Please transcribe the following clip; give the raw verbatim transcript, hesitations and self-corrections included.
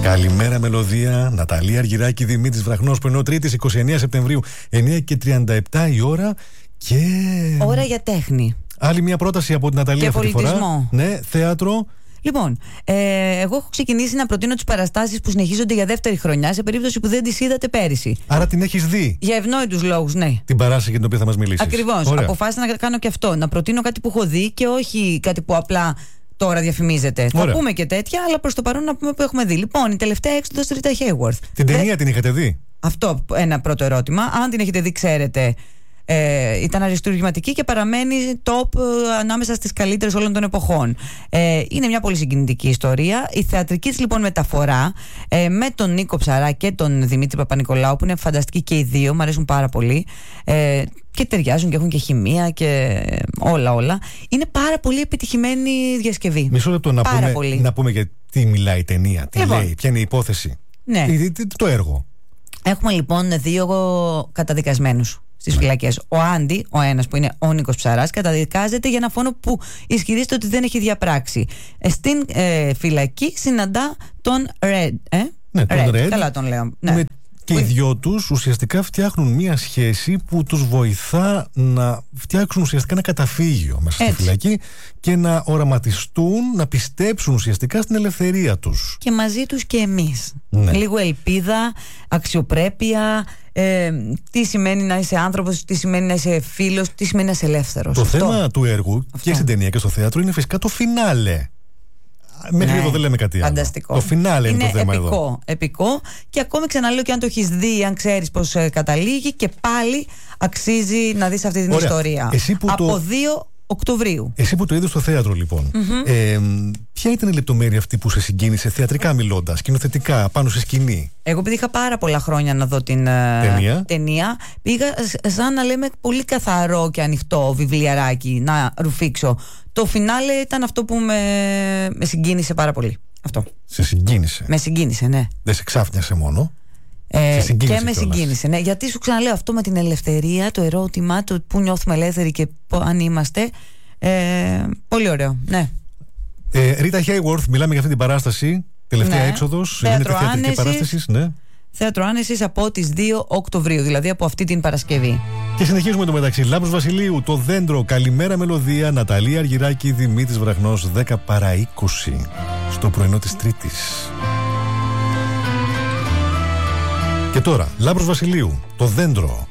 Καλημέρα μελωδία, Ναταλία Αργυράκη, Δημήτρης Βραχνός, πρωινό Τρίτης εικοστή ενάτη Σεπτεμβρίου, εννιά και τριάντα επτά η ώρα και... Ώρα για τέχνη. Άλλη μια πρόταση από την Ναταλία αυτή τη φορά. Ναι, θέατρο. Λοιπόν, ε, εγώ έχω ξεκινήσει να προτείνω τις παραστάσεις που συνεχίζονται για δεύτερη χρονιά σε περίπτωση που δεν τις είδατε πέρυσι. Άρα την έχεις δει. Για ευνόητους λόγους, ναι. Την παράσταση για την οποία θα μας μιλήσεις. Ακριβώς. Αποφάσισα να κάνω και αυτό. Να προτείνω κάτι που έχω δει και όχι κάτι που απλά τώρα διαφημίζεται. Ωραία. Θα πούμε και τέτοια, αλλά προς το παρόν να πούμε που έχουμε δει. Λοιπόν, η τελευταία έξοδος του Ρίτα Χέιουαρθ. Την ταινία Δε... την είχατε δει? Αυτό ένα πρώτο ερώτημα. Αν την έχετε δει, ξέρετε. Ε, ήταν αριστουργηματική και παραμένει top ε, ανάμεσα στις καλύτερες όλων των εποχών. Ε, είναι μια πολύ συγκινητική ιστορία. Η θεατρική της λοιπόν μεταφορά ε, με τον Νίκο Ψαρά και τον Δημήτρη Παπα-Νικολάου, που είναι φανταστικοί και οι δύο, μου αρέσουν πάρα πολύ ε, και ταιριάζουν και έχουν και χημεία και όλα όλα. Είναι πάρα πολύ επιτυχημένη διασκευή. Μισό λεπτό να, πούμε, να πούμε για τι μιλάει η ταινία, τι λοιπόν λέει, ποια είναι η υπόθεση, ναι. το έργο. Έχουμε λοιπόν δύο καταδικασμένους στις φυλακές. Ο Άντι, ο ένας που είναι ο Νίκος Ψαράς, καταδικάζεται για ένα φόνο που ισχυρίζεται ότι δεν έχει διαπράξει. Στην ε, φυλακή συναντά τον Ρεντ. Ε? Ναι, τον Red. Red. Καλά τον λέω. Ναι. Με... Και οι δυο τους ουσιαστικά φτιάχνουν μια σχέση που τους βοηθά να φτιάξουν ουσιαστικά ένα καταφύγιο μέσα στη φυλακή και να οραματιστούν, να πιστέψουν ουσιαστικά στην ελευθερία τους. Και μαζί τους και εμείς. Ναι. Λίγο ελπίδα, αξιοπρέπεια, ε, τι σημαίνει να είσαι άνθρωπος, τι σημαίνει να είσαι φίλος, τι σημαίνει να είσαι ελεύθερος. Το Αυτό. θέμα του έργου Αυτό. και στην ταινία και στο θέατρο είναι φυσικά το φινάλε. Μέχρι ναι, εδώ δεν λέμε κάτι φανταστικό. άλλο. Το φινάλε είναι, είναι το θέμα επικό, εδώ. Επικό. Και ακόμη ξαναλέω, και αν το έχεις δει, αν ξέρεις πώς ε, καταλήγει, και πάλι αξίζει να δεις αυτή την Ωραία. ιστορία. Από το... δύο Οκτωβρίου. Εσύ που το είδες στο θέατρο, λοιπόν, mm-hmm. ε, ποια ήταν η λεπτομέρεια αυτή που σε συγκίνησε θεατρικά μιλώντας, σκηνοθετικά, πάνω σε σκηνή? Εγώ, επειδή είχα πάρα πολλά χρόνια να δω την ταινία, ταινία πήγα σαν να λέμε πολύ καθαρό και ανοιχτό βιβλιαράκι να ρουφήξω. Το φινάλε ήταν αυτό που με, με συγκίνησε πάρα πολύ. Αυτό. Σε συγκίνησε? Με συγκίνησε, ναι. Δεν σε ξάφνιασε μόνο? Ε, και με κιόλας. συγκίνησε, ναι. Γιατί σου ξαναλέω, αυτό με την ελευθερία, το ερώτημα, το που νιώθουμε ελεύθεροι και αν είμαστε. Ε, πολύ ωραίο, ναι. Ε, Ρίτα Χέιουαρθ, μιλάμε για αυτή την παράσταση. Τελευταία ναι. έξοδος. Γίνεται θεατρική παράσταση, ναι. Θέατρο Άνεσης από τις δύο Οκτωβρίου, δηλαδή από αυτή την Παρασκευή. Και συνεχίζουμε το μεταξύ. Λάμπρος Βασιλείου, Το Δέντρο, Καλημέρα Μελωδία, Ναταλία Αργυράκη, Δημήτρης Βραχνός, δέκα παρά είκοσι στο πρωινό της Τρίτης. Και τώρα, Λάμπρος Βασιλείου, Το Δέντρο.